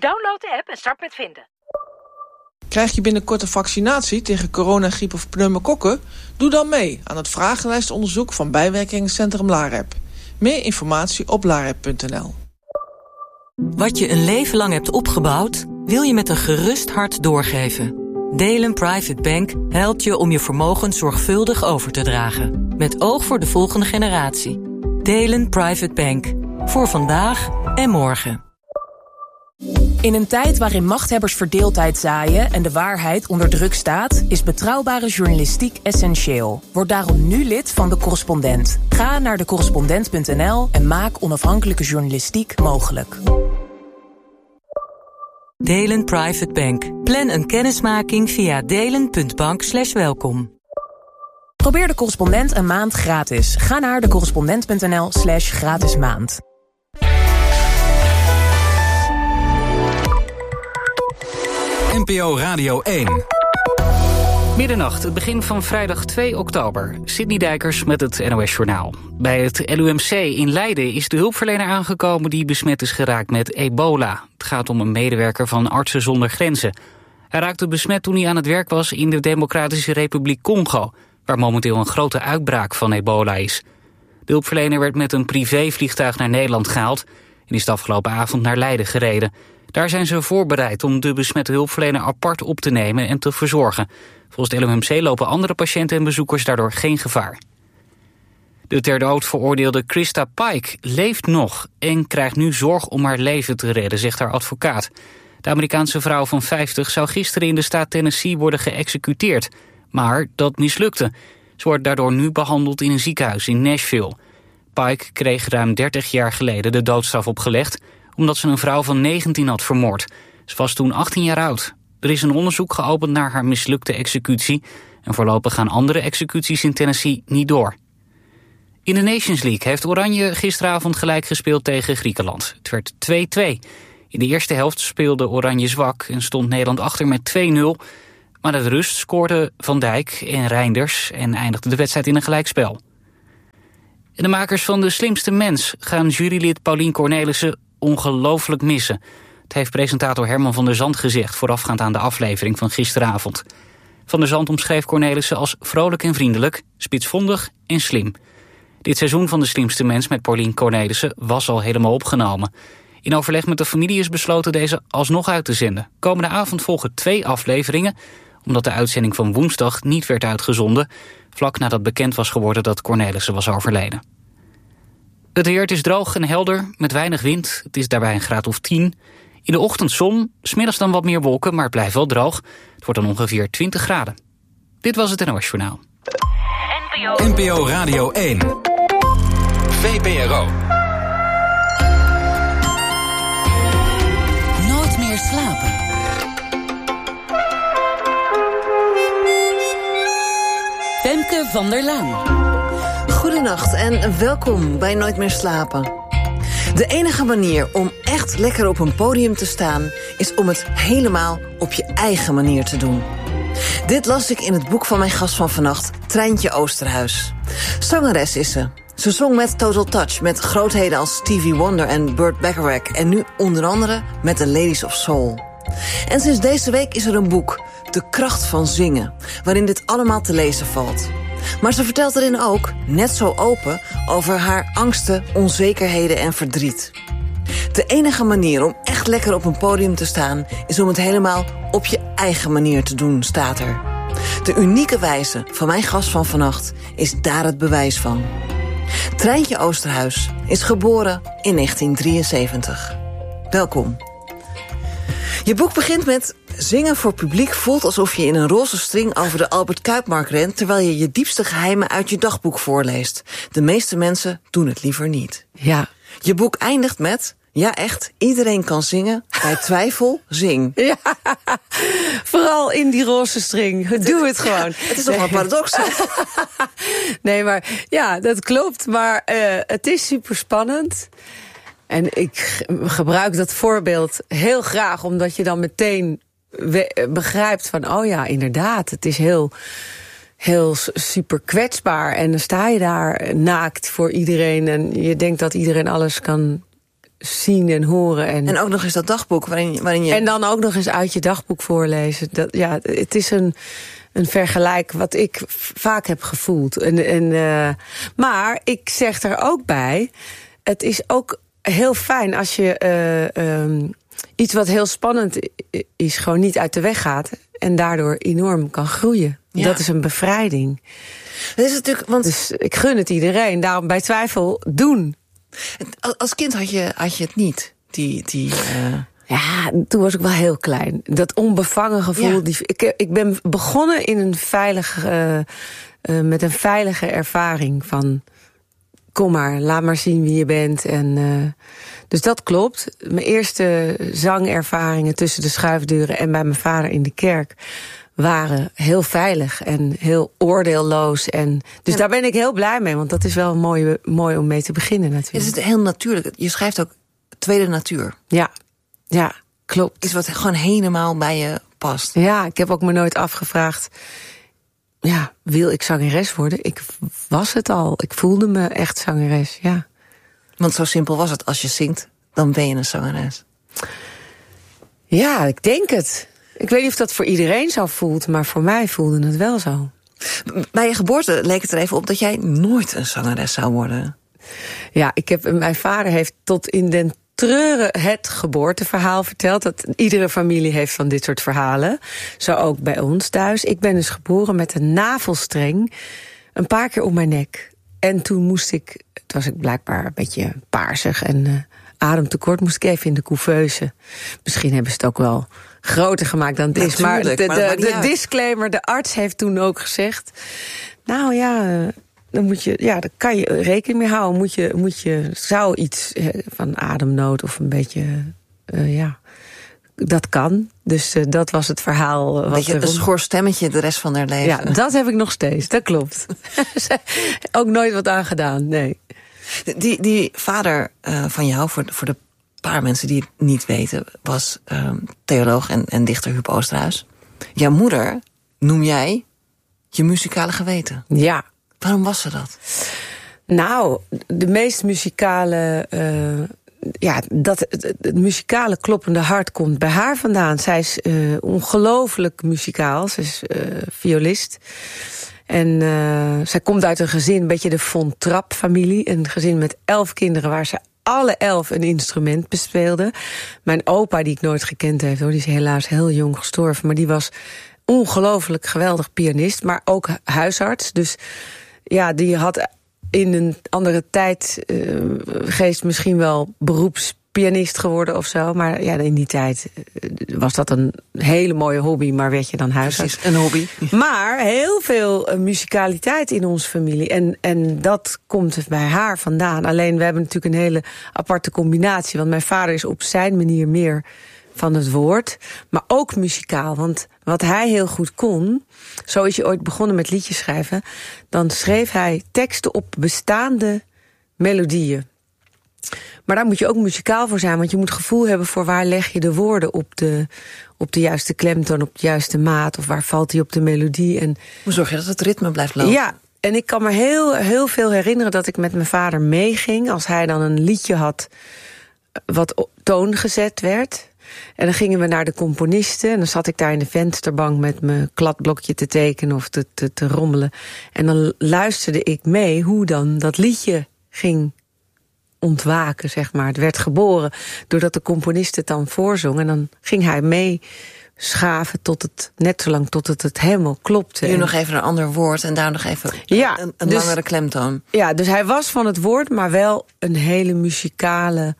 Download de app en start met vinden. Krijg je binnenkort een vaccinatie tegen corona, griep of pneumokokken? Doe dan mee aan het vragenlijstonderzoek van bijwerkingencentrum LAREP. Meer informatie op larep.nl. Wat je een leven lang hebt opgebouwd, wil je met een gerust hart doorgeven. Delen Private Bank helpt je om je vermogen zorgvuldig over te dragen. Met oog voor de volgende generatie. Delen Private Bank. Voor vandaag en morgen. In een tijd waarin machthebbers verdeeldheid zaaien en de waarheid onder druk staat, is betrouwbare journalistiek essentieel. Word daarom nu lid van De Correspondent. Ga naar decorrespondent.nl en maak onafhankelijke journalistiek mogelijk. Delen Private Bank. Plan een kennismaking via delen.bank/welkom. Probeer De Correspondent een maand gratis. Ga naar decorrespondent.nl/gratis maand. NPO Radio 1. Middernacht, het begin van vrijdag 2 oktober. Sidney Dijkers met het NOS-journaal. Bij het LUMC in Leiden is de hulpverlener aangekomen die besmet is geraakt met ebola. Het gaat om een medewerker van Artsen zonder Grenzen. Hij raakte besmet toen hij aan het werk was in de Democratische Republiek Congo, waar momenteel een grote uitbraak van ebola is. De hulpverlener werd met een privévliegtuig naar Nederland gehaald en is de afgelopen avond naar Leiden gereden. Daar zijn ze voorbereid om de besmette hulpverlener apart op te nemen en te verzorgen. Volgens het LUMC lopen andere patiënten en bezoekers daardoor geen gevaar. De ter dood veroordeelde Krista Pike leeft nog en krijgt nu zorg om haar leven te redden, zegt haar advocaat. De Amerikaanse vrouw van 50 zou gisteren in de staat Tennessee worden geëxecuteerd. Maar dat mislukte. Ze wordt daardoor nu behandeld in een ziekenhuis in Nashville. Pike kreeg ruim 30 jaar geleden de doodstraf opgelegd omdat ze een vrouw van 19 had vermoord. Ze was toen 18 jaar oud. Er is een onderzoek geopend naar haar mislukte executie en voorlopig gaan andere executies in Tennessee niet door. In de Nations League heeft Oranje gisteravond gelijk gespeeld tegen Griekenland. Het werd 2-2. In de eerste helft speelde Oranje zwak en stond Nederland achter met 2-0. Maar na de rust scoorden Van Dijk en Reinders en eindigde de wedstrijd in een gelijkspel. En de makers van De Slimste Mens gaan jurylid Paulien Cornelissen ongelooflijk missen. Het heeft presentator Herman van der Zand gezegd voorafgaand aan de aflevering van gisteravond. Van der Zand omschreef Cornelissen als vrolijk en vriendelijk, spitsvondig en slim. Dit seizoen van De Slimste Mens met Paulien Cornelissen was al helemaal opgenomen. In overleg met de familie is besloten deze alsnog uit te zenden. Komende avond volgen 2 afleveringen, omdat de uitzending van woensdag niet werd uitgezonden, vlak nadat bekend was geworden dat Cornelissen was overleden. Het weer, het is droog en helder, met weinig wind. Het is daarbij een graad of 10. In de ochtend zon, 's middags dan wat meer wolken, maar het blijft wel droog. Het wordt dan ongeveer 20 graden. Dit was het NOS Journaal. NPO Radio 1. VPRO. Nooit meer slapen. Femke van der Laan. Goedenacht en welkom bij Nooit meer slapen. De enige manier om echt lekker op een podium te staan is om het helemaal op je eigen manier te doen. Dit las ik in het boek van mijn gast van vannacht, Treintje Oosterhuis. Zangeres is ze. Ze zong met Total Touch, met grootheden als Stevie Wonder en Burt Bacharach en nu onder andere met de Ladies of Soul. En sinds deze week is er een boek, De Kracht van Zingen, waarin dit allemaal te lezen valt. Maar ze vertelt erin ook, net zo open, over haar angsten, onzekerheden en verdriet. De enige manier om echt lekker op een podium te staan is om het helemaal op je eigen manier te doen, staat er. De unieke wijze van mijn gast van vannacht is daar het bewijs van. Treintje Oosterhuis is geboren in 1973. Welkom. Je boek begint met: zingen voor publiek voelt alsof je in een roze string over de Albert Kuipmarkt rent, terwijl je je diepste geheimen uit je dagboek voorleest. De meeste mensen doen het liever niet. Ja. Je boek eindigt met: ja, echt, iedereen kan zingen. Bij twijfel, zing. Ja, vooral in die roze string. Doe het gewoon. Het is toch wel paradox. Nee, maar ja, dat klopt. Maar het is super spannend. En ik gebruik dat voorbeeld heel graag, omdat je dan meteen begrijpt van, oh ja, inderdaad, het is heel super kwetsbaar. En dan sta je daar naakt voor iedereen en je denkt dat iedereen alles kan zien en horen. En ook nog eens dat dagboek waarin je... En dan ook nog eens uit je dagboek voorlezen. Het is een vergelijk wat ik vaak heb gevoeld. Maar ik zeg er ook bij, het is ook heel fijn als je iets wat heel spannend is gewoon niet uit de weg gaat en daardoor enorm kan groeien. Ja. Dat is een bevrijding. Dat is natuurlijk, dus ik gun het iedereen. Daarom bij twijfel doen. Als kind had je het niet. Ja, toen was ik wel heel klein. Dat onbevangen gevoel. Ja. Ik ben begonnen in met een veilige ervaring van... kom maar, laat maar zien wie je bent. Dus dat klopt. Mijn eerste zangervaringen tussen de schuifdeuren en bij mijn vader in de kerk waren heel veilig en heel oordeelloos. Dus daar ben ik heel blij mee, want dat is wel mooi om mee te beginnen natuurlijk. Het is heel natuurlijk. Je schrijft ook tweede natuur. Ja, klopt. Iets wat gewoon helemaal bij je past. Ja, ik heb ook me nooit afgevraagd... Ja, wil ik zangeres worden? Ik was het al. Ik voelde me echt zangeres, ja. Want zo simpel was het. Als je zingt, dan ben je een zangeres. Ja, ik denk het. Ik weet niet of dat voor iedereen zo voelt, maar voor mij voelde het wel zo. Bij je geboorte leek het er even op dat jij nooit een zangeres zou worden. Ja, mijn vader heeft tot in den treuren het geboorteverhaal verteld. Dat iedere familie heeft van dit soort verhalen. Zo ook bij ons thuis. Ik ben dus geboren met een navelstreng een paar keer om mijn nek. En toen was ik blijkbaar een beetje paarsig en ademtekort, moest ik even in de couveuse. Misschien hebben ze het ook wel groter gemaakt dan het is. Maar de disclaimer, de arts heeft toen ook gezegd... nou ja... daar kan je rekening mee houden. Zou iets van ademnood of een beetje... dat kan. Dus dat was het verhaal. Een schor stemmetje de rest van haar leven. Ja, dat heb ik nog steeds. Dat klopt. Ook nooit wat aan gedaan, nee. Die vader van jou, voor de paar mensen die het niet weten... was theoloog en dichter Huub Oosterhuis. Jouw moeder noem jij je muzikale geweten. Ja. Waarom was ze dat? Nou, de meest muzikale... het muzikale kloppende hart komt bij haar vandaan. Zij is ongelooflijk muzikaal. Ze is violist. En zij komt uit een gezin, een beetje de Von Trapp-familie. Een gezin met 11 kinderen waar ze alle 11 een instrument bespeelden. Mijn opa, die ik nooit gekend heb, die is helaas heel jong gestorven. Maar die was ongelooflijk geweldig pianist, maar ook huisarts. Dus ja, die had in een andere tijdgeest misschien wel beroepspianist geworden of zo. Maar ja, in die tijd was dat een hele mooie hobby, maar werd je dan huisarts. Precies, een hobby. Maar heel veel muzikaliteit in onze familie. En dat komt bij haar vandaan. Alleen, we hebben natuurlijk een hele aparte combinatie. Want mijn vader is op zijn manier meer van het woord, maar ook muzikaal. Want wat hij heel goed kon, zo is hij ooit begonnen met liedjes schrijven, dan schreef hij teksten op bestaande melodieën. Maar daar moet je ook muzikaal voor zijn, want je moet gevoel hebben voor waar leg je de woorden op de juiste klemtoon, op de juiste maat, of waar valt hij op de melodie. En hoe zorg je dat het ritme blijft lopen? Ja, en ik kan me heel veel herinneren dat ik met mijn vader meeging als hij dan een liedje had wat toon gezet werd. En dan gingen we naar de componisten. En dan zat ik daar in de vensterbank met mijn kladblokje te tekenen of te rommelen. En dan luisterde ik mee hoe dan dat liedje ging ontwaken, zeg maar. Het werd geboren doordat de componist het dan voorzong. En dan ging hij mee schaven net zolang tot het helemaal klopte. Hier nog even een ander woord en daar nog even een langere klemtoon. Ja, dus hij was van het woord, maar wel een hele muzikale...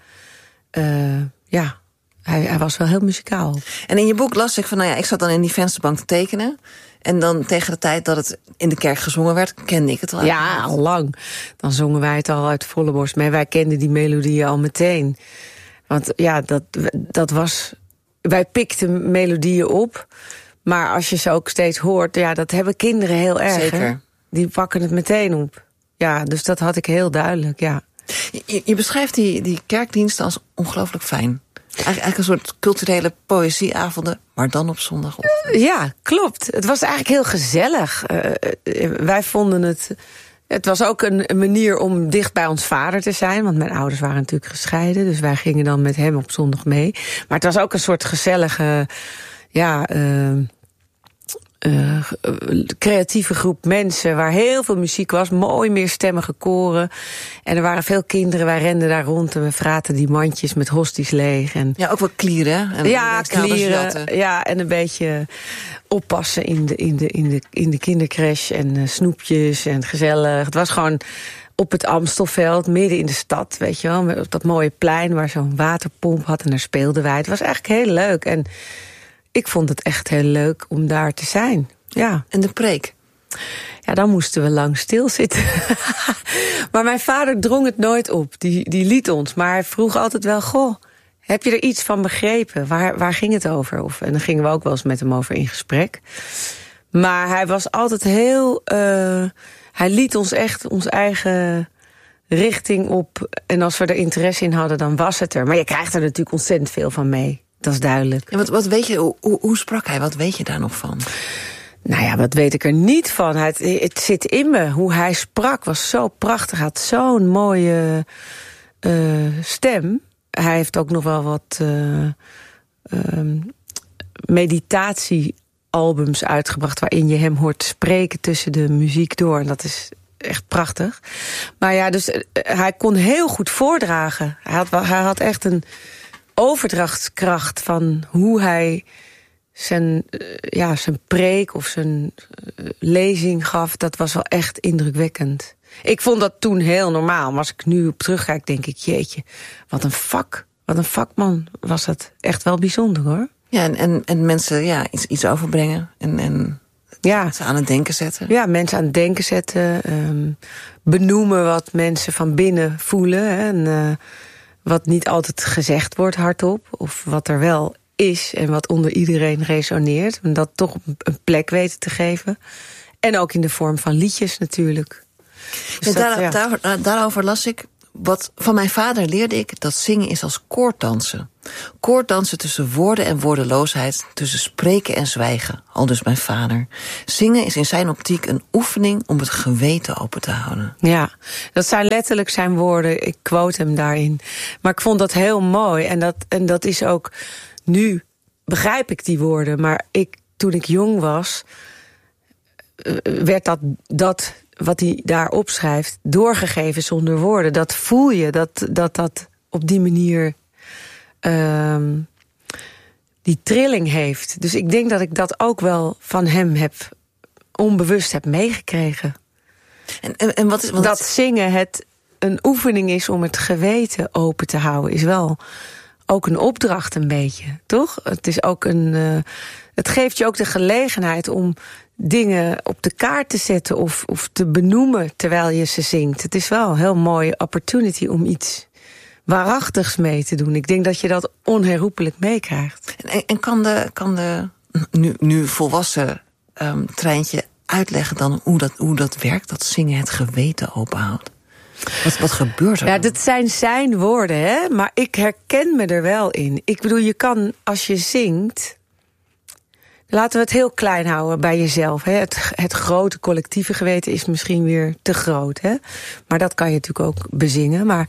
Hij was wel heel muzikaal. En in je boek las ik van, ik zat dan in die vensterbank te tekenen. En dan tegen de tijd dat het in de kerk gezongen werd, kende ik het al. Ja, al lang. Dan zongen wij het al uit volle borst. Maar wij kenden die melodieën al meteen. Want ja, dat was... Wij pikten melodieën op. Maar als je ze ook steeds hoort, dat hebben kinderen heel erg. Zeker. Hè? Die pakken het meteen op. Ja, dus dat had ik heel duidelijk, ja. Je beschrijft die kerkdiensten als ongelooflijk fijn. Eigenlijk een soort culturele poëzieavonden, maar dan op zondagochtend. Ja, klopt. Het was eigenlijk heel gezellig. Wij vonden het Het was ook een manier om dicht bij ons vader te zijn. Want mijn ouders waren natuurlijk gescheiden. Dus wij gingen dan met hem op zondag mee. Maar het was ook een soort gezellige... creatieve groep mensen waar heel veel muziek was. Mooi meerstemmige koren. En er waren veel kinderen. Wij renden daar rond en we vraten die mandjes met hosties leeg. En ja, ook wel klieren. En klieren. Ja, en een beetje oppassen in de kindercrash. En snoepjes en gezellig. Het was gewoon op het Amstelveld, midden in de stad, weet je wel. Op dat mooie plein waar zo'n waterpomp had en daar speelden wij. Het was eigenlijk heel leuk. En ik vond het echt heel leuk om daar te zijn. Ja. En de preek? Ja, dan moesten we lang stilzitten. Maar mijn vader drong het nooit op. Die liet ons. Maar hij vroeg altijd wel, goh, heb je er iets van begrepen? Waar ging het over? En dan gingen we ook wel eens met hem over in gesprek. Maar hij was altijd heel... hij liet ons echt ons eigen richting op. En als we er interesse in hadden, dan was het er. Maar je krijgt er natuurlijk ontzettend veel van mee. Dat is duidelijk. En wat weet je, hoe sprak hij? Wat weet je daar nog van? Nou ja, wat weet ik er niet van. Het zit in me. Hoe hij sprak was zo prachtig. Hij had zo'n mooie stem. Hij heeft ook nog wel wat meditatiealbums uitgebracht waarin je hem hoort spreken tussen de muziek door. En dat is echt prachtig. Maar ja, dus hij kon heel goed voordragen. Hij had echt een overdrachtskracht van hoe hij zijn preek of zijn lezing gaf. Dat was wel echt indrukwekkend. Ik vond dat toen heel normaal. Maar als ik nu op terugkijk, denk ik, jeetje, wat een vak. Wat een vakman was dat. Echt wel bijzonder, hoor. Ja, en mensen iets overbrengen en ze aan het denken zetten. Ja, mensen aan het denken zetten. Benoemen wat mensen van binnen voelen. Hè, en wat niet altijd gezegd wordt hardop. Of wat er wel is en wat onder iedereen resoneert. En dat toch een plek weten te geven. En ook in de vorm van liedjes natuurlijk. Dus daarover las ik. Van mijn vader leerde ik dat zingen is als koorddansen. Koorddansen tussen woorden en woordeloosheid, tussen spreken en zwijgen, aldus mijn vader. Zingen is in zijn optiek een oefening om het geweten open te houden. Ja, dat zijn letterlijk zijn woorden. Ik quote hem daarin. Maar ik vond dat heel mooi. En dat is ook... Nu begrijp ik die woorden. Maar toen ik jong was, werd dat wat hij daar opschrijft doorgegeven zonder woorden. Dat voel je, dat op die manier die trilling heeft. Dus ik denk dat ik dat ook wel van hem onbewust heb meegekregen. En wat is... Dat zingen een oefening is om het geweten open te houden, is wel ook een opdracht een beetje, toch? Het is ook het geeft je ook de gelegenheid om dingen op de kaart te zetten of te benoemen terwijl je ze zingt. Het is wel een heel mooie opportunity om iets waarachtigs mee te doen. Ik denk dat je dat onherroepelijk meekrijgt. En kan de nu volwassen Treintje uitleggen dan hoe dat werkt, dat zingen het geweten openhoudt? Wat gebeurt er? Ja, dat zijn zijn woorden, hè? Maar ik herken me er wel in. Ik bedoel, je kan, als je zingt, laten we het heel klein houden bij jezelf. Hè? Het grote collectieve geweten is misschien weer te groot. Hè? Maar dat kan je natuurlijk ook bezingen. Maar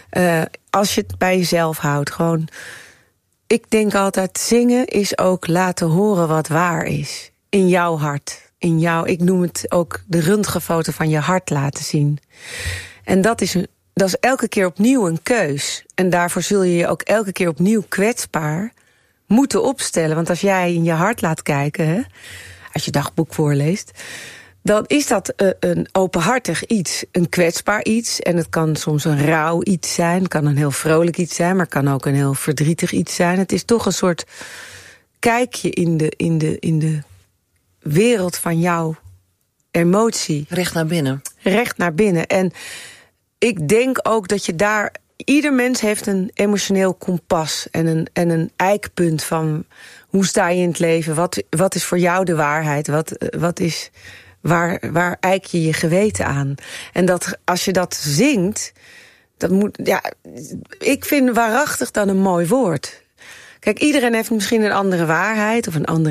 als je het bij jezelf houdt, gewoon... Ik denk altijd, zingen is ook laten horen wat waar is. In jouw hart. Ik noem het ook de röntgenfoto van je hart laten zien. En dat is elke keer opnieuw een keus. En daarvoor zul je je ook elke keer opnieuw kwetsbaar moeten opstellen. Want als jij in je hart laat kijken, hè, als je dagboek voorleest, dan is dat een openhartig iets, een kwetsbaar iets. En het kan soms een rauw iets zijn, het kan een heel vrolijk iets zijn, maar het kan ook een heel verdrietig iets zijn. Het is toch een soort kijkje in de wereld van jouw emotie. Recht naar binnen. Recht naar binnen. En ik denk ook dat je daar... Ieder mens heeft een emotioneel kompas en een eikpunt van hoe sta je in het leven? Wat is voor jou de waarheid? Wat is, waar eik je je geweten aan? En dat als je dat zingt, dat moet... Ja, ik vind waarachtig dan een mooi woord. Kijk, iedereen heeft misschien een andere waarheid of een andere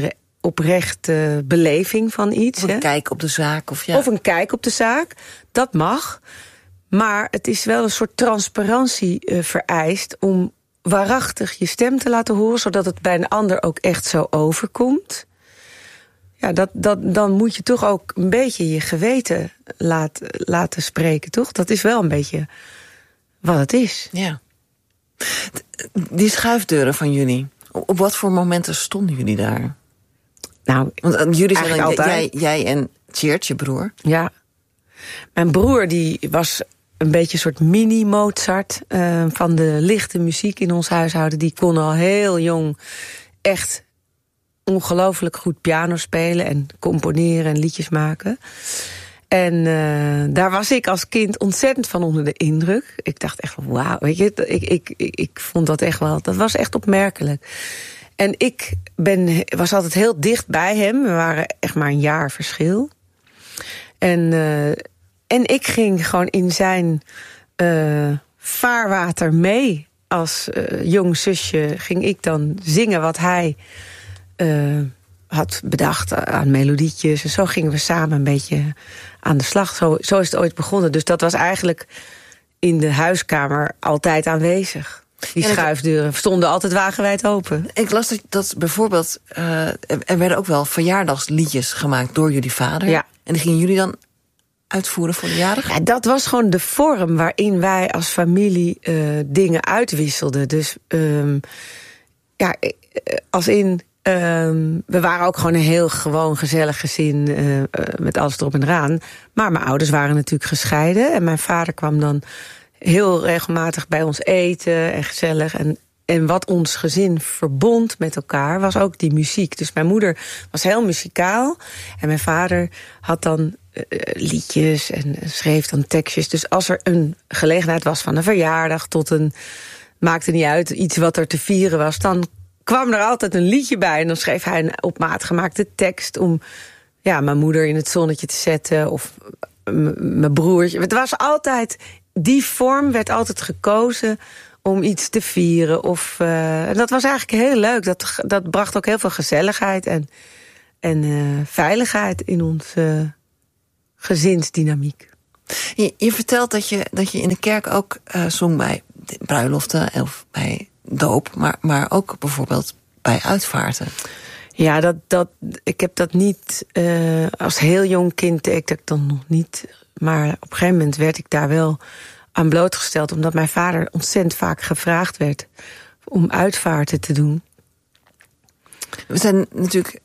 oprechte beleving van iets. Of een kijk op de zaak. Of een kijk op de zaak, dat mag. Maar het is wel een soort transparantie vereist om waarachtig je stem te laten horen, zodat het bij een ander ook echt zo overkomt. Ja, dan moet je toch ook een beetje je geweten laten spreken, toch? Dat is wel een beetje wat het is. Ja. Die schuifdeuren van jullie, op wat voor momenten stonden jullie daar? Nou, want jullie zijn altijd. Jij en Tjeerd, je broer. Ja. Mijn broer die was een beetje een soort mini-Mozart van de lichte muziek in ons huishouden. Die kon al heel jong echt ongelooflijk goed piano spelen en componeren en liedjes maken. En daar was ik als kind ontzettend van onder de indruk. Ik dacht echt, wauw, weet je, ik vond dat echt wel, dat was echt opmerkelijk. En ik was altijd heel dicht bij hem. We waren echt maar een jaar verschil. En ik ging gewoon in zijn vaarwater mee. Als jong zusje ging ik dan zingen wat hij had bedacht aan melodietjes. En zo gingen we samen een beetje aan de slag. Zo is het ooit begonnen. Dus dat was eigenlijk in de huiskamer altijd aanwezig. Die schuifdeuren stonden altijd wagenwijd open. Ik las dat bijvoorbeeld er werden ook wel verjaardagsliedjes gemaakt door jullie vader. Ja. En die gingen jullie dan uitvoeren voor de jarige? Ja, dat was gewoon de vorm waarin wij als familie dingen uitwisselden. Dus als in we waren ook gewoon een heel gewoon gezellig gezin met alles erop en eraan. Maar mijn ouders waren natuurlijk gescheiden. En mijn vader kwam dan heel regelmatig bij ons eten en gezellig. En wat ons gezin verbond met elkaar was ook die muziek. Dus mijn moeder was heel muzikaal. En mijn vader had dan liedjes en schreef dan tekstjes. Dus als er een gelegenheid was van een verjaardag tot een, maakte niet uit, iets wat er te vieren was, dan kwam er altijd een liedje bij. En dan schreef hij een op maat gemaakte tekst om mijn moeder in het zonnetje te zetten. Of mijn broertje. Het was altijd, die vorm werd altijd gekozen om iets te vieren. En dat was eigenlijk heel leuk. Dat bracht ook heel veel gezelligheid en veiligheid in onze gezinsdynamiek. Je vertelt dat je in de kerk ook zong bij bruiloften of bij doop, maar ook bijvoorbeeld bij uitvaarten. Ja, ik heb dat niet als heel jong kind deed ik dat dan nog niet. Maar op een gegeven moment werd ik daar wel aan blootgesteld, omdat mijn vader ontzettend vaak gevraagd werd om uitvaarten te doen. We zijn natuurlijk.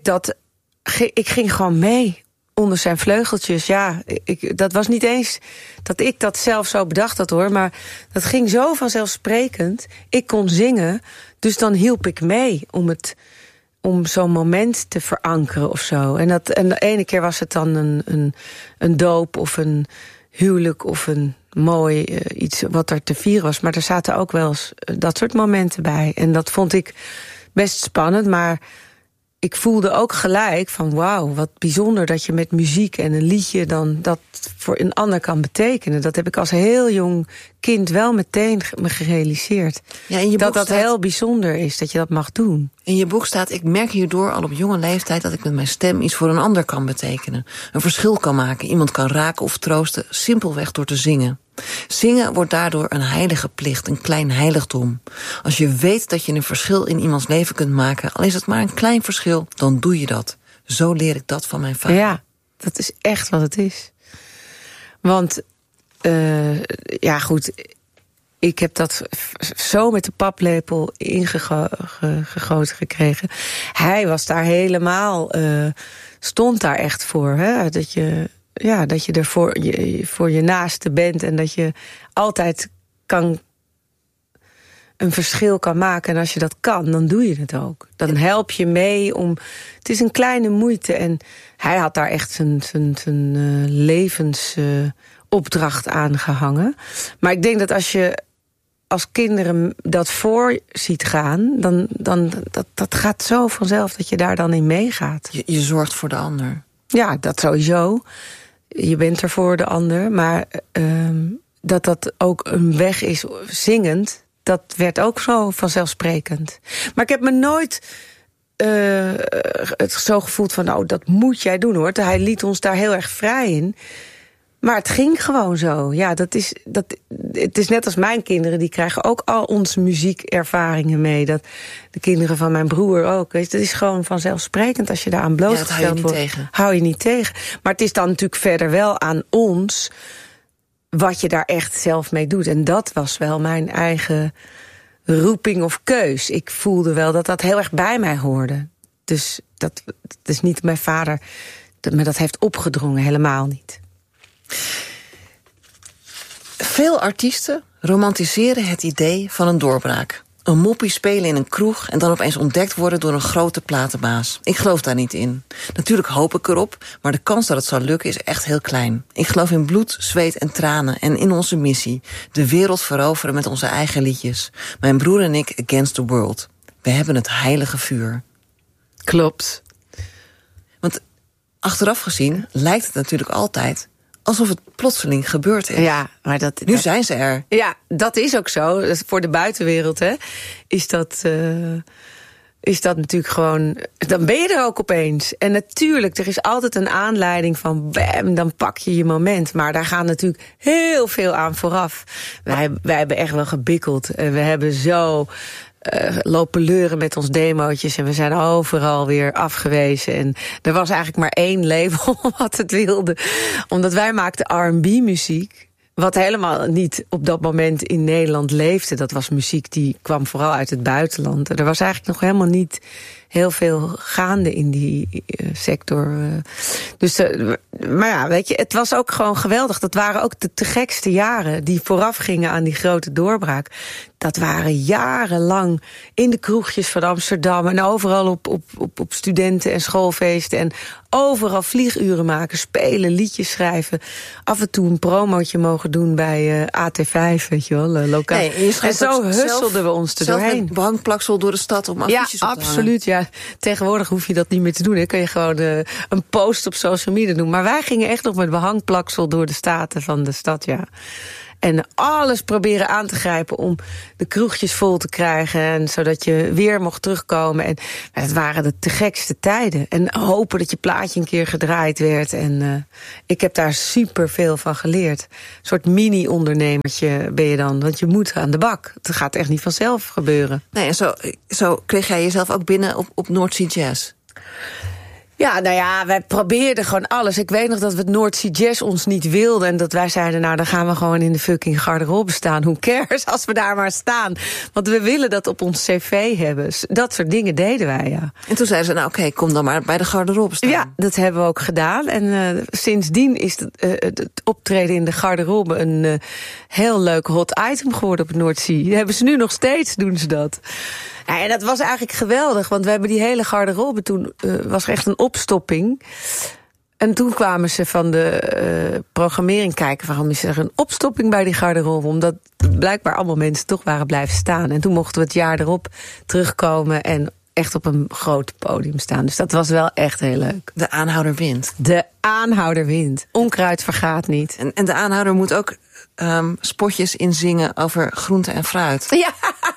Ik ging gewoon mee onder zijn vleugeltjes. Ja, dat was niet eens dat ik dat zelf zo bedacht had, hoor. Maar dat ging zo vanzelfsprekend. Ik kon zingen, dus dan hielp ik mee om zo'n moment te verankeren of zo. En de ene keer was het dan een doop of een huwelijk of een mooi iets wat er te vieren was. Maar er zaten ook wel eens dat soort momenten bij. En dat vond ik best spannend, maar ik voelde ook gelijk van wauw, wat bijzonder dat je met muziek en een liedje dan dat voor een ander kan betekenen. Dat heb ik als heel jong kind wel meteen me gerealiseerd. Ja, in je boek dat heel bijzonder is, dat je dat mag doen. In je boek staat, ik merk hierdoor al op jonge leeftijd dat ik met mijn stem iets voor een ander kan betekenen. Een verschil kan maken, iemand kan raken of troosten, simpelweg door te zingen. Zingen wordt daardoor een heilige plicht, een klein heiligdom. Als je weet dat je een verschil in iemands leven kunt maken, al is het maar een klein verschil, dan doe je dat. Zo leer ik dat van mijn vader. Ja, dat is echt wat het is. Want, goed, ik heb dat zo met de paplepel ingegoten gekregen. Hij was daar helemaal, stond daar echt voor, hè? Dat je er voor je naaste bent en dat je altijd een verschil kan maken. En als je dat kan, dan doe je het ook. Dan help je mee om. Het is een kleine moeite. En hij had daar echt zijn levensopdracht aan gehangen. Maar ik denk dat als je als kinderen dat voor ziet gaan, dan dat gaat zo vanzelf dat je daar dan in meegaat. Je zorgt voor de ander. Ja, dat sowieso. Je bent er voor de ander. Maar dat ook een weg is zingend, dat werd ook zo vanzelfsprekend. Maar ik heb me nooit het zo gevoeld van, nou, dat moet jij doen, hoor. Hij liet ons daar heel erg vrij in. Maar het ging gewoon zo. Ja, het is net als mijn kinderen, die krijgen ook al onze muziekervaringen mee. Dat de kinderen van mijn broer ook. Weet je, dat is gewoon vanzelfsprekend als je daaraan blootgesteld wordt. Hou je niet tegen. Maar het is dan natuurlijk verder wel aan ons wat je daar echt zelf mee doet. En dat was wel mijn eigen roeping of keus. Ik voelde wel dat dat heel erg bij mij hoorde. Dus dat is niet mijn vader me dat heeft opgedrongen, helemaal niet. Veel artiesten romantiseren het idee van een doorbraak. Een moppie spelen in een kroeg en dan opeens ontdekt worden door een grote platenbaas. Ik geloof daar niet in. Natuurlijk hoop ik erop, maar de kans dat het zal lukken is echt heel klein. Ik geloof in bloed, zweet en tranen en in onze missie. De wereld veroveren met onze eigen liedjes. Mijn broer en ik against the world. We hebben het heilige vuur. Klopt. Want achteraf gezien lijkt het natuurlijk altijd alsof het plotseling gebeurd is. Ja, maar nu zijn ze er. Ja, dat is ook zo. Voor de buitenwereld, hè, is dat natuurlijk gewoon, dan ben je er ook opeens. En natuurlijk, er is altijd een aanleiding van bam, dan pak je je moment. Maar daar gaan natuurlijk heel veel aan vooraf. Wij hebben echt wel gebikkeld. We hebben zo lopen leuren met ons demootjes en we zijn overal weer afgewezen. En er was eigenlijk maar één label wat het wilde. Omdat wij maakten R&B-muziek, wat helemaal niet op dat moment in Nederland leefde. Dat was muziek die kwam vooral uit het buitenland. Er was eigenlijk nog helemaal niet heel veel gaande in die sector. Maar ja, weet je, het was ook gewoon geweldig. Dat waren ook de te gekste jaren die vooraf gingen aan die grote doorbraak. Dat waren jarenlang in de kroegjes van Amsterdam en overal op studenten- en schoolfeesten. En overal vlieguren maken, spelen, liedjes schrijven. Af en toe een promootje mogen doen bij AT5, weet je wel, lokaal. Nee, en zo husselden we ons er doorheen. Met behangplaksel door de stad om affiches op te hangen. Absoluut, ja. Tegenwoordig hoef je dat niet meer te doen. Dan kun je gewoon een post op social media doen. Maar wij gingen echt nog met behangplaksel door de staten van de stad, ja. En alles proberen aan te grijpen om de kroegjes vol te krijgen. En zodat je weer mocht terugkomen. En het waren de te gekste tijden. En hopen dat je plaatje een keer gedraaid werd. En ik heb daar super veel van geleerd. Een soort mini-ondernemertje ben je dan. Want je moet aan de bak. Het gaat echt niet vanzelf gebeuren. Nee, en zo kreeg jij jezelf ook binnen op North Sea Jazz. Ja, nou ja, wij probeerden gewoon alles. Ik weet nog dat we het North Sea Jazz ons niet wilden. En dat wij zeiden, nou, dan gaan we gewoon in de fucking garderobe staan. Who cares, als we daar maar staan. Want we willen dat op ons cv hebben. Dat soort dingen deden wij, ja. En toen zeiden ze, nou oké, kom dan maar bij de garderobe staan. Ja, dat hebben we ook gedaan. En sindsdien is het optreden in de garderobe een heel leuk hot item geworden op het North Sea. Dat hebben ze nu nog steeds, doen ze dat. Ja, en dat was eigenlijk geweldig, want we hebben die hele garderobe toen, was er echt een opstopping. En toen kwamen ze van de programmering kijken, waarom is er een opstopping bij die garderobe? Omdat blijkbaar allemaal mensen toch waren blijven staan. En toen mochten we het jaar erop terugkomen en echt op een groot podium staan. Dus dat was wel echt heel leuk. De aanhouder wint. De aanhouder wint. Onkruid vergaat niet. En de aanhouder moet ook spotjes inzingen over groente en fruit. Ja.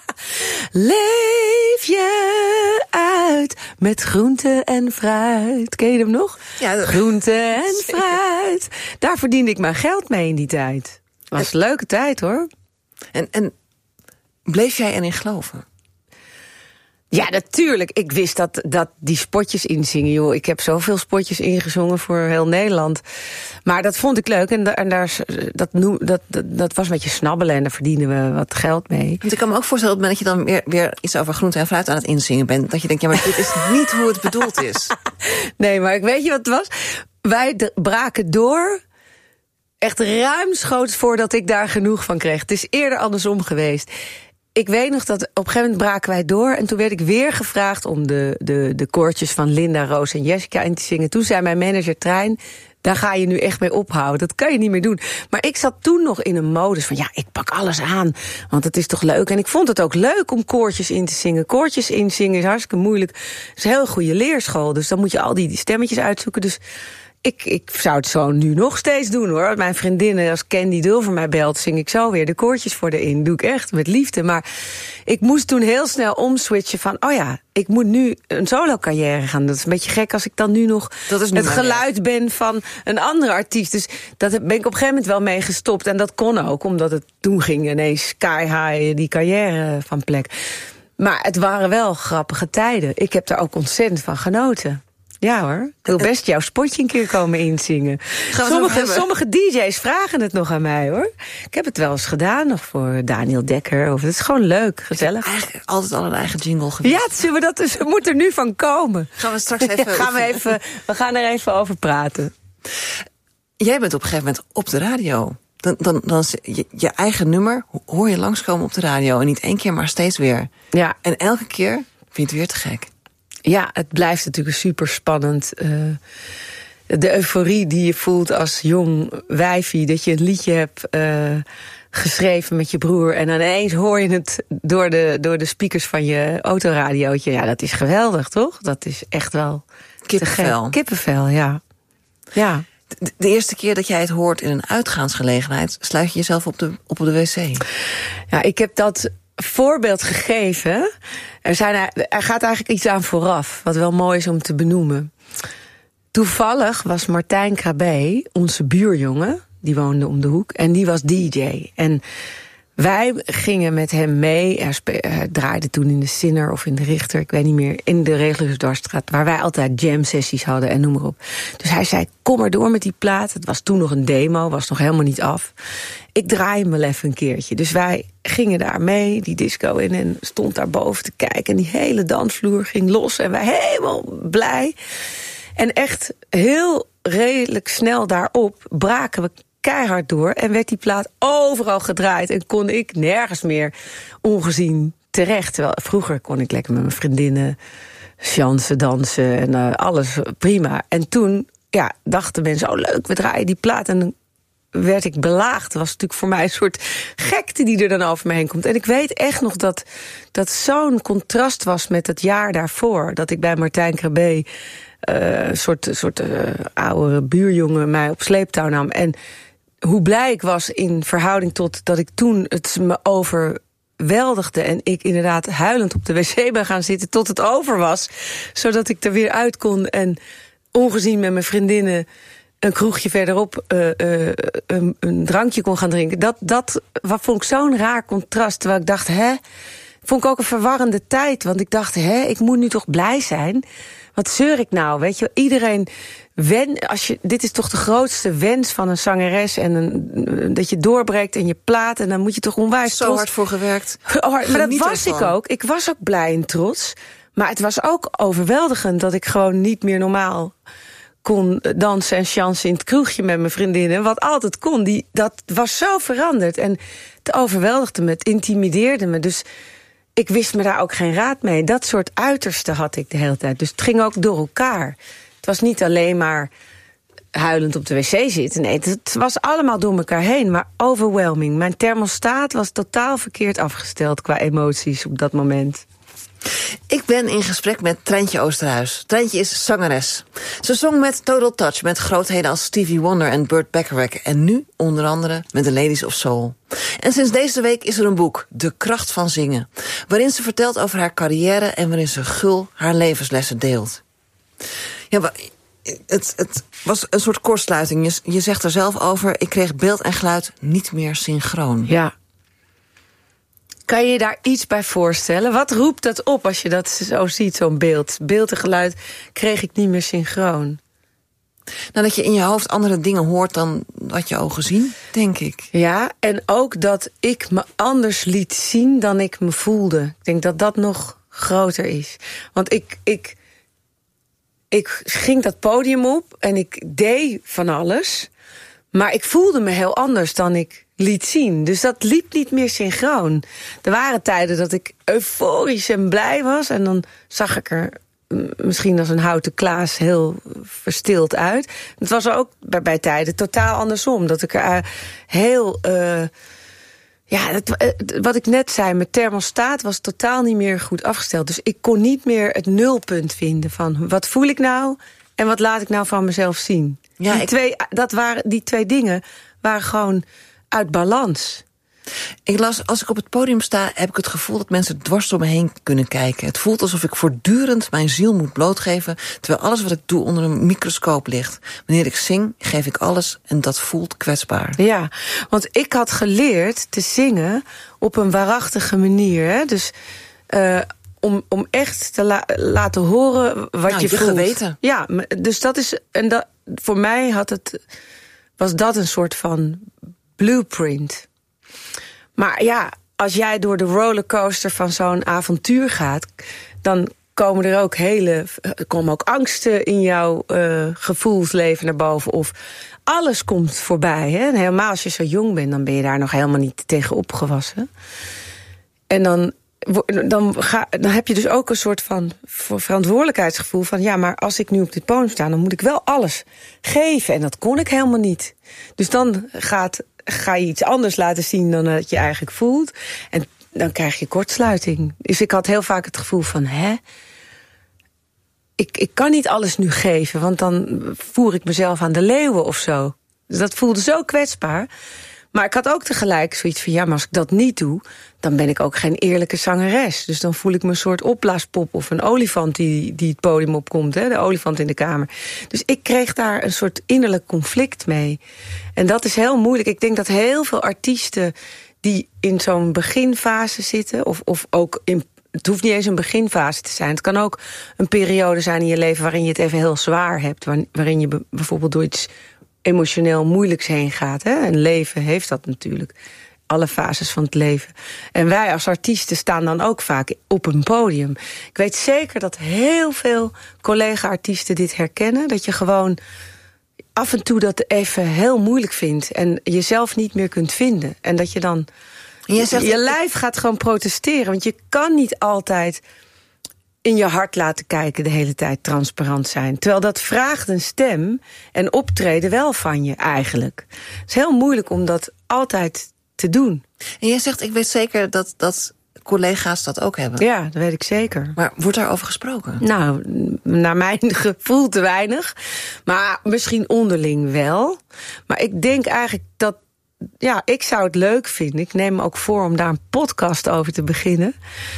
Leef je uit met groente en fruit. Ken je hem nog? Ja, groente en fruit. Daar verdiende ik mijn geld mee in die tijd. Was een leuke tijd, hoor. En bleef jij erin geloven? Ja, natuurlijk. Ik wist dat die spotjes inzingen, joh. Ik heb zoveel spotjes ingezongen voor heel Nederland. Maar dat vond ik leuk en dat was een beetje snabbelen en daar verdienen we wat geld mee. Want ik kan me ook voorstellen dat je dan weer iets over groente en fruit aan het inzingen bent, dat je denkt, ja, maar dit is niet hoe het bedoeld is. Nee, maar weet je wat het was? Wij braken door echt ruimschoots voordat ik daar genoeg van kreeg. Het is eerder andersom geweest. Ik weet nog dat op een gegeven moment braken wij door. En toen werd ik weer gevraagd om de koortjes van Linda, Roos en Jessica in te zingen. Toen zei mijn manager Trein, daar ga je nu echt mee ophouden. Dat kan je niet meer doen. Maar ik zat toen nog in een modus van, ja, ik pak alles aan. Want het is toch leuk. En ik vond het ook leuk om koortjes in te zingen. Koortjes inzingen is hartstikke moeilijk. Het is een heel goede leerschool. Dus dan moet je al die stemmetjes uitzoeken. Dus Ik zou het zo nu nog steeds doen, hoor. Mijn vriendinnen, als Candy Dulver mij belt, zing ik zo weer de koortjes voor de in. Doe ik echt met liefde. Maar ik moest toen heel snel omswitchen van, ik moet nu een solo-carrière gaan. Dat is een beetje gek als ik dan nu nog het geluid ben van een andere artiest. Dus dat ben ik op een gegeven moment wel mee gestopt. En dat kon ook, omdat het toen ging ineens sky high, die carrière van plek. Maar het waren wel grappige tijden. Ik heb daar ook ontzettend van genoten. Ja hoor, ik wil best jouw spotje een keer komen inzingen. Sommige DJ's vragen het nog aan mij, hoor. Ik heb het wel eens gedaan, nog voor Daniel Dekker. Het is gewoon leuk, gezellig. Eigenlijk altijd al een eigen jingle geweest. Ja, het moet er nu van komen. Gaan we straks even... We gaan er even over praten. Jij bent op een gegeven moment op de radio. Dan je eigen nummer hoor je langskomen op de radio. En niet 1 keer, maar steeds weer. Ja. En elke keer vind je het weer te gek. Ja, het blijft natuurlijk super spannend. De euforie die je voelt als jong wijfie, dat je een liedje hebt geschreven met je broer en dan ineens hoor je het door de speakers van je autoradiootje. Ja, dat is geweldig, toch? Dat is echt wel kippenvel. Kippenvel, ja. Ja. De eerste keer dat jij het hoort in een uitgaansgelegenheid, sluit je jezelf op de wc. Ja, ik heb dat voorbeeld gegeven. Er gaat eigenlijk iets aan vooraf, wat wel mooi is om te benoemen. Toevallig was Martijn Krabbe, onze buurjongen, die woonde om de hoek, en die was DJ. En wij gingen met hem mee. Hij draaide toen in de Sinner of in de Richter, ik weet niet meer, in de Regulusdwarsstraat, waar wij altijd jam-sessies hadden en noem maar op. Dus hij zei, kom maar door met die plaat. Het was toen nog een demo, was nog helemaal niet af. Ik draai hem wel even een keertje. Dus wij gingen daar mee, die disco in, en stond daar boven te kijken. En die hele dansvloer ging los en wij helemaal blij. En echt heel redelijk snel daarop braken we keihard door en werd die plaat overal gedraaid en kon ik nergens meer ongezien terecht. Terwijl vroeger kon ik lekker met mijn vriendinnen chansen, dansen en alles prima. En toen dachten mensen, leuk, we draaien die plaat. En dan werd ik belaagd. Dat was natuurlijk voor mij een soort gekte die er dan over me heen komt. En ik weet echt nog dat zo'n contrast was met het jaar daarvoor. Dat ik bij Martijn Krabbe een soort oude buurjongen mij op sleeptouw nam. En hoe blij ik was in verhouding tot dat ik toen het me overweldigde en ik inderdaad huilend op de wc ben gaan zitten tot het over was, zodat ik er weer uit kon en ongezien met mijn vriendinnen een kroegje verderop een drankje kon gaan drinken. Dat vond ik zo'n raar contrast, terwijl ik dacht, vond ik ook een verwarrende tijd, want ik dacht, ik moet nu toch blij zijn. Wat zeur ik nou, weet je? Iedereen dit is toch de grootste wens van een zangeres en dat je doorbreekt in je plaat en dan moet je toch onwijs zo hard voor gewerkt. Maar dat was ik ook. Ik was ook blij en trots. Maar het was ook overweldigend dat ik gewoon niet meer normaal kon dansen en chansen in het kroegje met mijn vriendinnen. Wat altijd kon. Dat was zo veranderd. En het overweldigde me, het intimideerde me. Dus ik wist me daar ook geen raad mee. Dat soort uitersten had ik de hele tijd. Dus het ging ook door elkaar. Het was niet alleen maar huilend op de wc zitten. Nee, het was allemaal door elkaar heen. Maar overwhelming. Mijn thermostaat was totaal verkeerd afgesteld qua emoties op dat moment. Ik ben in gesprek met Treintje Oosterhuis. Treintje is zangeres. Ze zong met Total Touch met grootheden als Stevie Wonder en Burt Bacharach. En nu onder andere met de Ladies of Soul. En sinds deze week is er een boek, De Kracht van Zingen, waarin ze vertelt over haar carrière en waarin ze gul haar levenslessen deelt. Ja, het was een soort kortsluiting. Je zegt er zelf over, ik kreeg beeld en geluid niet meer synchroon. Ja. Kan je daar iets bij voorstellen? Wat roept dat op als je dat zo ziet, zo'n beeld? Beeld en geluid kreeg ik niet meer synchroon. Nou, dat je in je hoofd andere dingen hoort dan wat je ogen zien, denk ik. Ja, en ook dat ik me anders liet zien dan ik me voelde. Ik denk dat dat nog groter is. Want ik ging dat podium op en ik deed van alles. Maar ik voelde me heel anders dan ik liet zien. Dus dat liep niet meer synchroon. Er waren tijden dat ik euforisch en blij was. En dan zag ik er misschien als een houten klaas heel verstild uit. Het was ook bij tijden totaal andersom. Dat ik er heel... wat ik net zei, mijn thermostaat was totaal niet meer goed afgesteld. Dus ik kon niet meer het nulpunt vinden van wat voel ik nou en wat laat ik nou van mezelf zien. Ja, die twee dingen waren gewoon uit balans. Ik las, als ik op het podium sta, heb ik het gevoel dat mensen dwars door me heen kunnen kijken. Het voelt alsof ik voortdurend mijn ziel moet blootgeven, terwijl alles wat ik doe onder een microscoop ligt. Wanneer ik zing, geef ik alles en dat voelt kwetsbaar. Ja, want ik had geleerd te zingen op een waarachtige manier. Hè? Dus om echt te laten horen wat je voelt. Geweten. Ja, dus dat is... voor mij was dat een soort van blueprint. Maar ja, als jij door de rollercoaster van zo'n avontuur gaat, dan komen er ook angsten in jouw gevoelsleven naar boven. Of alles komt voorbij. Hè? En helemaal als je zo jong bent, dan ben je daar nog helemaal niet tegen opgewassen. En dan heb je dus ook een soort van verantwoordelijkheidsgevoel van, ja, maar als ik nu op dit podium sta, dan moet ik wel alles geven. En dat kon ik helemaal niet. Dus dan ga je iets anders laten zien dan dat je eigenlijk voelt. En dan krijg je kortsluiting. Dus ik had heel vaak het gevoel van, ik kan niet alles nu geven, want dan voer ik mezelf aan de leeuwen of zo. Dus dat voelde zo kwetsbaar. Maar ik had ook tegelijk zoiets van, ja, maar als ik dat niet doe, dan ben ik ook geen eerlijke zangeres. Dus dan voel ik me een soort opblaaspop of een olifant die het podium opkomt, hè, de olifant in de kamer. Dus ik kreeg daar een soort innerlijk conflict mee. En dat is heel moeilijk. Ik denk dat heel veel artiesten die in zo'n beginfase zitten, of ook het hoeft niet eens een beginfase te zijn. Het kan ook een periode zijn in je leven waarin je het even heel zwaar hebt, waarin je bijvoorbeeld door iets emotioneel moeilijks heen gaat. Hè? Een leven heeft dat natuurlijk. Alle fases van het leven. En wij als artiesten staan dan ook vaak op een podium. Ik weet zeker dat heel veel collega-artiesten dit herkennen. Dat je gewoon af en toe dat even heel moeilijk vindt. En jezelf niet meer kunt vinden. En dat je dan je lijf gaat gewoon protesteren. Want je kan niet altijd in je hart laten kijken, de hele tijd transparant zijn. Terwijl dat vraagt een stem en optreden wel van je eigenlijk. Het is heel moeilijk om dat altijd te doen. En jij zegt, ik weet zeker dat collega's dat ook hebben. Ja, dat weet ik zeker. Maar wordt daarover gesproken? Nou, naar mijn gevoel te weinig. Maar misschien onderling wel. Maar ik denk eigenlijk dat, ja, ik zou het leuk vinden. Ik neem me ook voor om daar een podcast over te beginnen.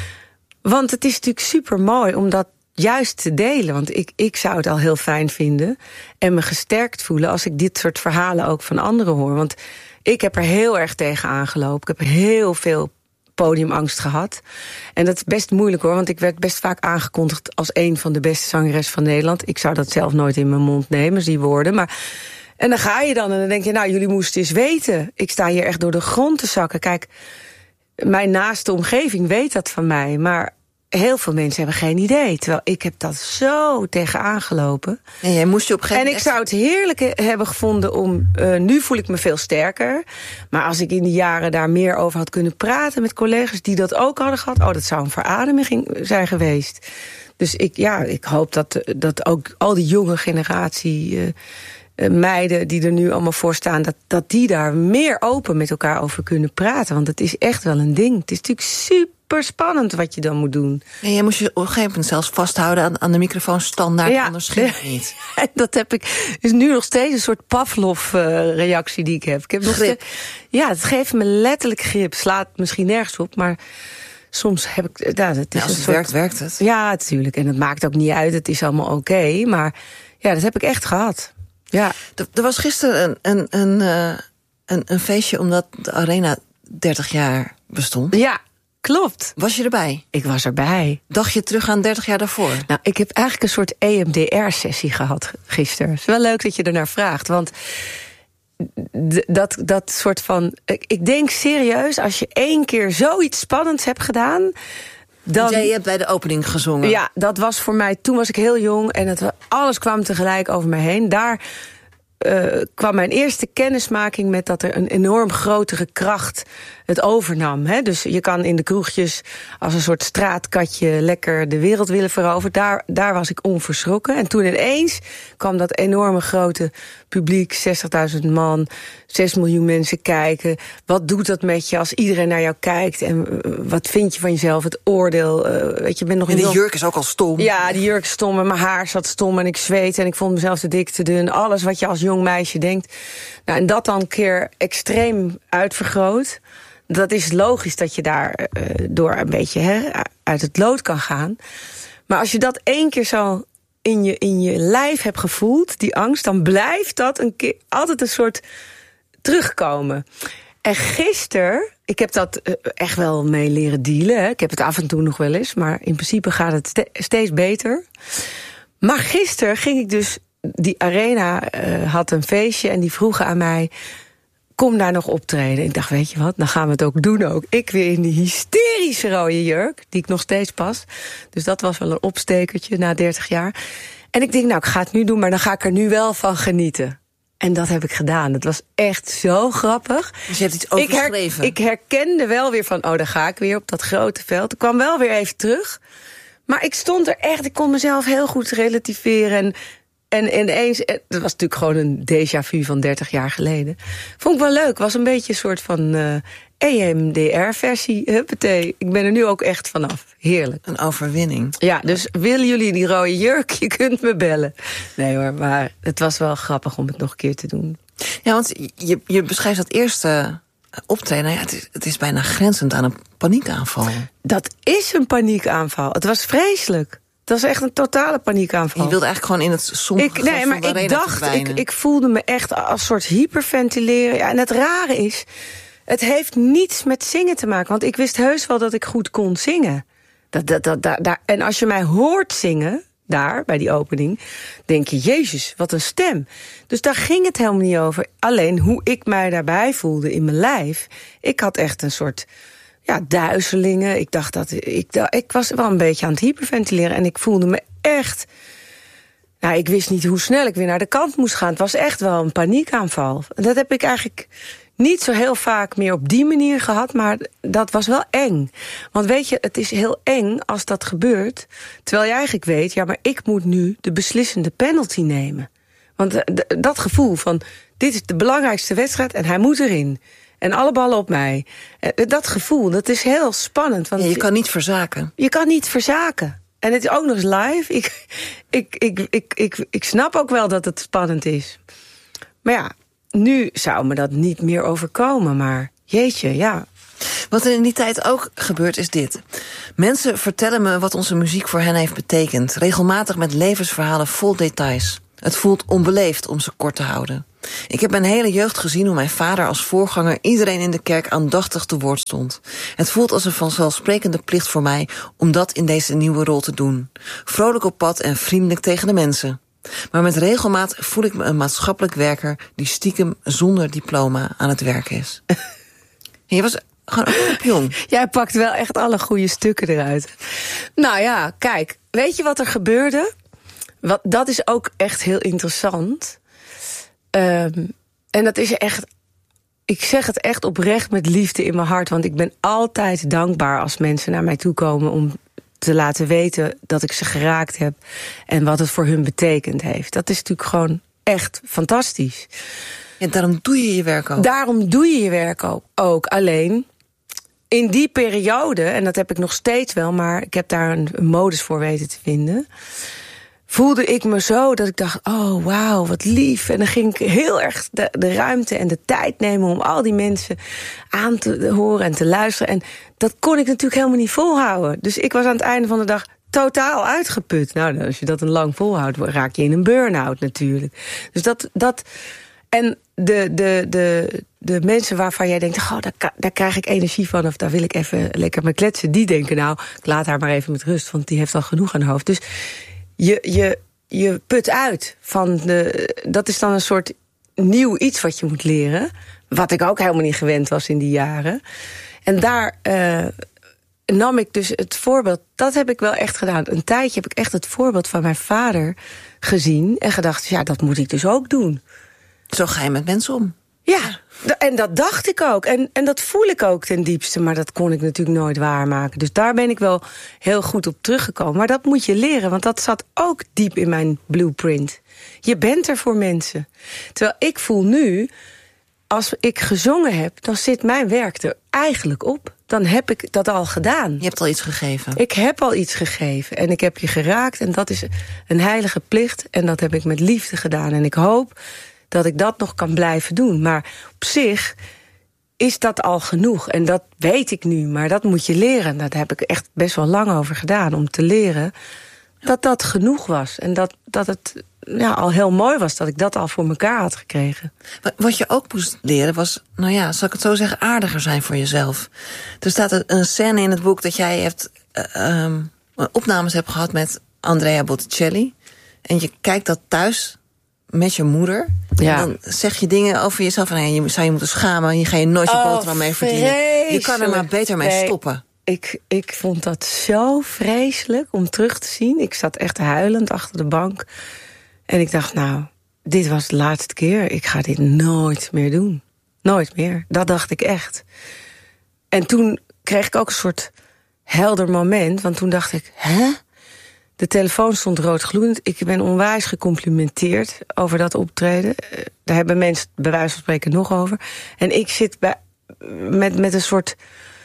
Want het is natuurlijk super mooi om dat juist te delen. Want ik zou het al heel fijn vinden en me gesterkt voelen als ik dit soort verhalen ook van anderen hoor. Want ik heb er heel erg tegen aangelopen. Ik heb heel veel podiumangst gehad. En dat is best moeilijk hoor, want ik werd best vaak aangekondigd als een van de beste zangeres van Nederland. Ik zou dat zelf nooit in mijn mond nemen, die woorden. En dan ga je dan en dan denk je, nou, jullie moesten eens weten. Ik sta hier echt door de grond te zakken. Kijk, mijn naaste omgeving weet dat van mij, maar heel veel mensen hebben geen idee. Terwijl ik heb dat zo tegenaan gelopen. En jij moest je op een gegeven moment. En ik zou het heerlijk hebben gevonden om, nu voel ik me veel sterker. Maar als ik in die jaren daar meer over had kunnen praten met collega's die dat ook hadden gehad, dat zou een verademing zijn geweest. Dus ik hoop dat ook al die jonge generatie meiden die er nu allemaal voor staan, dat die daar meer open met elkaar over kunnen praten. Want het is echt wel een ding. Het is natuurlijk super spannend wat je dan moet doen. En jij moest je op een gegeven moment zelfs vasthouden aan de microfoon standaard, ja, anders ging het niet. Dat heb ik. Is nu nog steeds een soort Pavlov-reactie die ik heb. Ik heb nog grip. Het geeft me letterlijk grip. Slaat misschien nergens op, maar soms heb ik. Het is als het werkt, werkt het. Ja, natuurlijk. En het maakt ook niet uit. Het is allemaal oké. Maar ja, dat heb ik echt gehad. Ja. Er was gisteren een feestje omdat de Arena 30 jaar bestond. Ja, klopt. Was je erbij? Ik was erbij. Dacht je terug aan 30 jaar daarvoor? Nou, ik heb eigenlijk een soort EMDR-sessie gehad gisteren. Het is wel leuk dat je ernaar vraagt, want dat soort van. Ik denk serieus, als je 1 keer zoiets spannends hebt gedaan, dan, jij hebt bij de opening gezongen. Ja, dat was voor mij. Toen was ik heel jong en alles kwam tegelijk over me heen. Daar kwam mijn eerste kennismaking met dat er een enorm grotere kracht het overnam. Hè? Dus je kan in de kroegjes als een soort straatkatje lekker de wereld willen veroveren. Daar was ik onverschrokken. En toen ineens kwam dat enorme grote publiek, 60.000 man, 6 miljoen mensen kijken. Wat doet dat met je als iedereen naar jou kijkt? En wat vind je van jezelf? Het oordeel, weet je, ben nog en die jurk is ook al stom. Ja, die jurk is stom en mijn haar zat stom en ik zweet en ik vond mezelf te dik, te dun. Alles wat je als jong meisje denkt. Nou, en dat dan een keer extreem uitvergroot. Dat is logisch dat je daar door een beetje uit het lood kan gaan. Maar als je dat 1 keer zo in je lijf hebt gevoeld, die angst, dan blijft dat een keer altijd een soort terugkomen. En gisteren, ik heb dat echt wel mee leren dealen. Hè. Ik heb het af en toe nog wel eens, maar in principe gaat het steeds beter. Maar gisteren ging ik dus, die arena had een feestje en die vroegen aan mij, kom daar nog optreden. Ik dacht, weet je wat, dan gaan we het ook doen ook. Ik weer in die hysterische rode jurk, die ik nog steeds pas. Dus dat was wel een opstekertje na 30 jaar. En ik denk, nou, ik ga het nu doen, maar dan ga ik er nu wel van genieten. En dat heb ik gedaan. Het was echt zo grappig. Dus je hebt iets overschreven. Ik herkende wel weer van, daar ga ik weer op dat grote veld. Ik kwam wel weer even terug. Maar ik stond er echt, ik kon mezelf heel goed relativeren. En ineens, het was natuurlijk gewoon een déjà vu van 30 jaar geleden. Vond ik wel leuk. Was een beetje een soort van EMDR-versie. Huppatee. Ik ben er nu ook echt vanaf. Heerlijk. Een overwinning. Ja, dus willen jullie die rode jurk? Je kunt me bellen. Nee hoor, maar het was wel grappig om het nog een keer te doen. Ja, want je beschrijft dat eerste optreden. Nou ja, het is bijna grenzend aan een paniekaanval. Dat is een paniekaanval. Het was vreselijk. Het was echt een totale paniekaanval. Je wilde eigenlijk gewoon in het sombere van de arena verdwijnen. Ik dacht, ik voelde me echt als soort hyperventileren. Ja, en het rare is, het heeft niets met zingen te maken. Want ik wist heus wel dat ik goed kon zingen. En als je mij hoort zingen, daar, bij die opening, denk je, Jezus, wat een stem. Dus daar ging het helemaal niet over. Alleen hoe ik mij daarbij voelde in mijn lijf. Ik had echt een soort duizelingen. Ik was wel een beetje aan het hyperventileren. En ik voelde me echt, ik wist niet hoe snel ik weer naar de kant moest gaan. Het was echt wel een paniekaanval. Dat heb ik eigenlijk niet zo heel vaak meer op die manier gehad, maar dat was wel eng. Want weet je, het is heel eng als dat gebeurt, terwijl je eigenlijk weet, maar ik moet nu de beslissende penalty nemen. Want dat gevoel van, dit is de belangrijkste wedstrijd en hij moet erin. En alle ballen op mij. Dat gevoel, dat is heel spannend. Want je kan niet verzaken. Je kan niet verzaken. En het is ook nog eens live. Ik snap ook wel dat het spannend is. Maar ja, nu zou me dat niet meer overkomen. Maar jeetje, ja. Wat er in die tijd ook gebeurt is dit. Mensen vertellen me wat onze muziek voor hen heeft betekend. Regelmatig met levensverhalen vol details. Het voelt onbeleefd om ze kort te houden. Ik heb mijn hele jeugd gezien hoe mijn vader als voorganger iedereen in de kerk aandachtig te woord stond. Het voelt als een vanzelfsprekende plicht voor mij om dat in deze nieuwe rol te doen. Vrolijk op pad en vriendelijk tegen de mensen. Maar met regelmaat voel ik me een maatschappelijk werker die stiekem zonder diploma aan het werk is. Je was gewoon ook jong. Jij pakt wel echt alle goede stukken eruit. Nou ja, kijk, weet je wat er gebeurde? Dat is ook echt heel interessant. En dat is echt, ik zeg het echt oprecht met liefde in mijn hart. Want ik ben altijd dankbaar als mensen naar mij toe komen om te laten weten dat ik ze geraakt heb en wat het voor hun betekend heeft. Dat is natuurlijk gewoon echt fantastisch. En daarom doe je je werk ook. Daarom doe je je werk ook. Alleen, in die periode, en dat heb ik nog steeds wel, maar ik heb daar een modus voor weten te vinden, voelde ik me zo dat ik dacht, oh wauw, wat lief. En dan ging ik heel erg de ruimte en de tijd nemen om al die mensen aan te horen en te luisteren. En dat kon ik natuurlijk helemaal niet volhouden. Dus ik was aan het einde van de dag totaal uitgeput. Nou, als je dat een lang volhoudt, raak je in een burn-out natuurlijk. Dus dat en de mensen waarvan jij denkt, daar krijg ik energie van, of daar wil ik even lekker mee kletsen, die denken, nou, ik laat haar maar even met rust, want die heeft al genoeg aan haar hoofd. Dus je put uit van dat is dan een soort nieuw iets wat je moet leren. Wat ik ook helemaal niet gewend was in die jaren. En daar nam ik dus het voorbeeld. Dat heb ik wel echt gedaan. Een tijdje heb ik echt het voorbeeld van mijn vader gezien en gedacht, ja, dat moet ik dus ook doen. Zo ga je met mensen om. Ja, en dat dacht ik ook. En dat voel ik ook ten diepste. Maar dat kon ik natuurlijk nooit waarmaken. Dus daar ben ik wel heel goed op teruggekomen. Maar dat moet je leren, want dat zat ook diep in mijn blueprint. Je bent er voor mensen. Terwijl ik voel nu, als ik gezongen heb, dan zit mijn werk er eigenlijk op. Dan heb ik dat al gedaan. Je hebt al iets gegeven. Ik heb al iets gegeven. En ik heb je geraakt. En dat is een heilige plicht. En dat heb ik met liefde gedaan. En ik hoop dat ik dat nog kan blijven doen. Maar op zich is dat al genoeg. En dat weet ik nu. Maar dat moet je leren. Daar heb ik echt best wel lang over gedaan. Om te leren dat dat genoeg was. En dat het al heel mooi was dat ik dat al voor elkaar had gekregen. Wat je ook moest leren was, zal ik het zo zeggen, aardiger zijn voor jezelf. Er staat een scène in het boek dat jij hebt opnames hebt gehad met Andrea Botticelli. En je kijkt dat thuis met je moeder. Ja. En dan zeg je dingen over jezelf. Van, je zou je moeten schamen. Je ga je nooit je boterham mee verdienen. Je kan er maar beter mee stoppen. Ik vond dat zo vreselijk om terug te zien. Ik zat echt huilend achter de bank. En ik dacht, dit was de laatste keer. Ik ga dit nooit meer doen. Nooit meer. Dat dacht ik echt. En toen kreeg ik ook een soort helder moment. Want toen dacht ik, De telefoon stond roodgloeiend. Ik ben onwijs gecomplimenteerd over dat optreden. Daar hebben mensen bij wijze van spreken nog over. En ik zit met een soort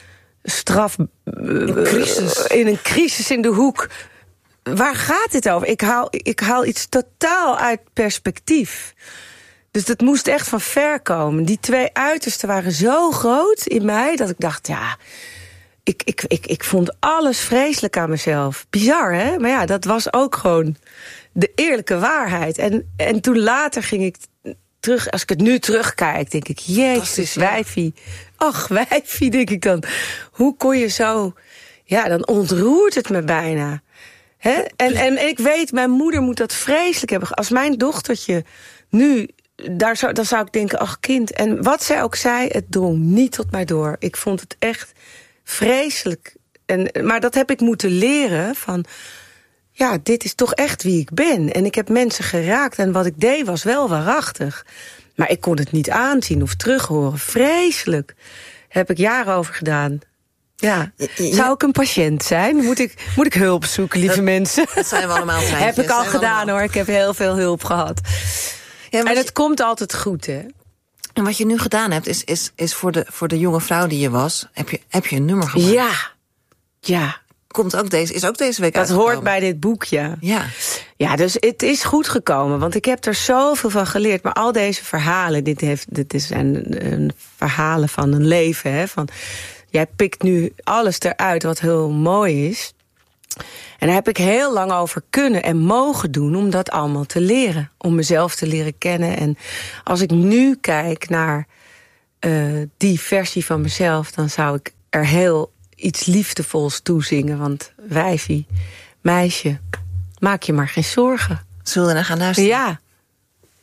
in een crisis in de hoek. Waar gaat dit over? Ik haal iets totaal uit perspectief. Dus dat moest echt van ver komen. Die twee uitersten waren zo groot in mij dat ik dacht, ik vond alles vreselijk aan mezelf. Bizar, hè? Maar ja, dat was ook gewoon de eerlijke waarheid. En toen later ging ik terug, als ik het nu terugkijk, denk ik, jezus, wijfie. Ach, wijfie, denk ik dan. Hoe kon je zo... Ja, dan ontroert het me bijna. Hè? En ik weet, mijn moeder moet dat vreselijk hebben. Als mijn dochtertje nu... Dan zou ik denken, ach kind. En wat zij ook zei, het drong niet tot mij door. Ik vond het echt vreselijk. Maar dat heb ik moeten leren van... Ja, dit is toch echt wie ik ben. En ik heb mensen geraakt en wat ik deed was wel waarachtig. Maar ik kon het niet aanzien of terughoren. Vreselijk. Daar heb ik jaren over gedaan. Ja. Zou ik een patiënt zijn? Moet ik hulp zoeken, lieve mensen? Dat zijn we allemaal. Heb ik al gedaan hoor. Ik heb heel veel hulp gehad. Ja, en het komt altijd goed, hè? En wat je nu gedaan hebt, is voor de jonge vrouw die je was... heb je een nummer gemaakt. Ja. Is ook deze week dat uitgekomen. Hoort bij dit boek, ja. Ja, dus het is goed gekomen, want ik heb er zoveel van geleerd. Maar al deze verhalen, dit is een verhalen van een leven, hè? Van, jij pikt nu alles eruit wat heel mooi is... En daar heb ik heel lang over kunnen en mogen doen om dat allemaal te leren. Om mezelf te leren kennen. En als ik nu kijk naar die versie van mezelf... dan zou ik er heel iets liefdevols toezingen. Want wijfie, meisje, maak je maar geen zorgen. Zullen we naar gaan luisteren? Ja.